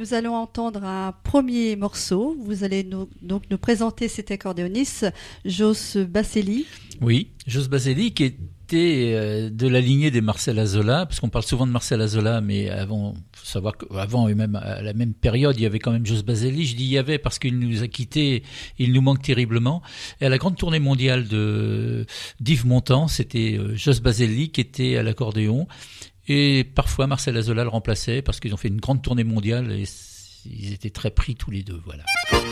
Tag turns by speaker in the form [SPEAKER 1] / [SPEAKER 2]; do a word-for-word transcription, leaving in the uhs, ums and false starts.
[SPEAKER 1] nous allons entendre un premier morceau. Vous allez nous, donc nous présenter cet accordéoniste, Jos Baselli.
[SPEAKER 2] Oui, Jos Baselli qui était euh, de la lignée des Marcel Azola, parce qu'on parle souvent de Marcel Azola, mais avant, faut savoir qu'avant et même à la même période, il y avait quand même Jos Baselli. Je dis il y avait parce qu'il nous a quittés, il nous manque terriblement. Et à la grande tournée mondiale de d'Yves Montand, c'était euh, Jos Baselli qui était à l'accordéon. Et parfois Marcel Azola le remplaçait parce qu'ils ont fait une grande tournée mondiale et ils étaient très pris tous les deux, voilà.